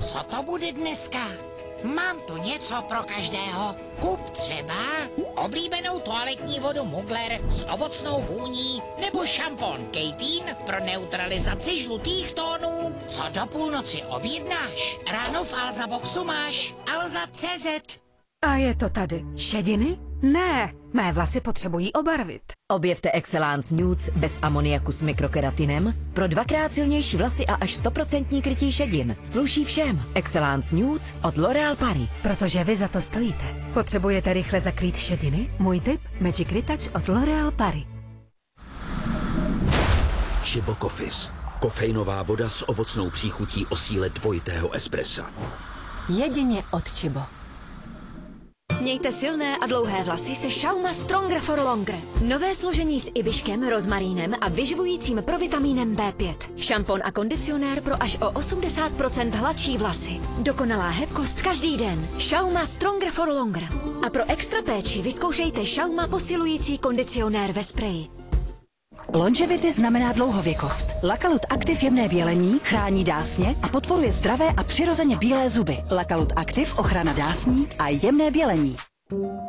Co to bude dneska? Mám tu něco pro každého. Kup třeba oblíbenou toaletní vodu Mugler s ovocnou vůní nebo šampon Kejtín pro neutralizaci žlutých tónů. Co do půlnoci objednáš? Ráno v Alza Boxu máš Alza.cz. A je to tady. Šediny? Ne, mé vlasy potřebují obarvit. Objevte Excellence Nudes bez amoniaku s mikrokeratinem pro 2x silnější vlasy a až 100% krytí šedin. Sluší všem. Excellence Nudes od L'Oréal Paris. Protože vy za to stojíte. Potřebujete rychle zakrýt šediny? Můj tip? Magic Retouch od L'Oréal Paris. Chibo Coffees. Kofeinová voda s ovocnou příchutí o síle dvojitého espressa. Jedině od Chibo. Mějte silné a dlouhé vlasy se Schauma Stronger for Longer. Nové složení s ibiškem, rozmarínem a vyživujícím provitamínem B5. Šampon a kondicionér pro až o 80% hladší vlasy. Dokonalá hebkost každý den. Schauma Stronger for Longer. A pro extra péči vyzkoušejte Schauma posilující kondicionér ve spreji. Longevity znamená dlouhověkost. Lakalut Active jemné bělení chrání dásně a podporuje zdravé a přirozeně bílé zuby. Lakalut Active ochrana dásní a jemné bělení.